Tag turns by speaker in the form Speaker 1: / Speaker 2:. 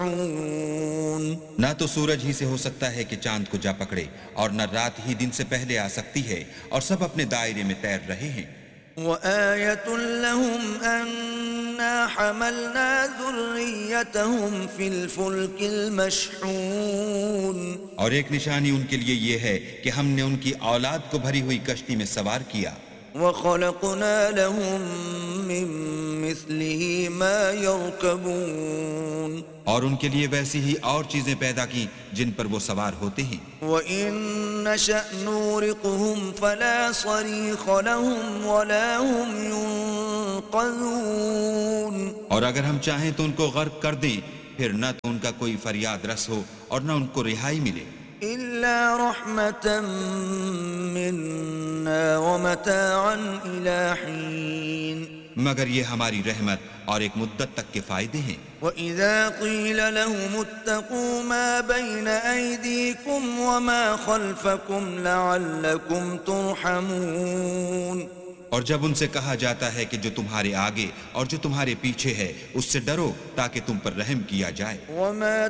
Speaker 1: نہ تو سورج ہی سے ہو سکتا ہے کہ چاند کو جا پکڑے، اور نہ رات ہی دن سے پہلے آ سکتی ہے، اور سب اپنے دائرے میں تیر رہے ہیں۔
Speaker 2: وآية لهم أنا حملنا ذريتهم في الفلك المشحون
Speaker 1: اور ایک نشانی ان کے لیے یہ ہے کہ ہم نے ان کی اولاد کو بھری ہوئی کشتی میں سوار کیا،
Speaker 2: وخلقنا لهم من مثله ما يركبون
Speaker 1: اور ان کے لیے ویسی ہی اور چیزیں پیدا کی جن پر وہ سوار ہوتے ہیں۔
Speaker 2: وإن نشأ نورقهم فلا صريخ لهم ولا هم ينقذون
Speaker 1: اور اگر ہم چاہیں تو ان کو غرق کر دیں، پھر نہ تو ان کا کوئی فریاد رس ہو اور نہ ان کو رہائی ملے،
Speaker 2: إلا رحمة منا ومتاعا إلى حين
Speaker 1: مگر یہ ہماری رحمت اور ایک مدت تک کے فائدے ہیں۔
Speaker 2: وإذا قيل لهم اتقوا ما بين أيديكم وما خلفكم لعلكم ترحمون
Speaker 1: اور جب ان سے کہا جاتا ہے کہ جو تمہارے آگے اور جو تمہارے پیچھے ہے اس سے ڈرو تاکہ تم پر رحم کیا جائے۔
Speaker 2: وما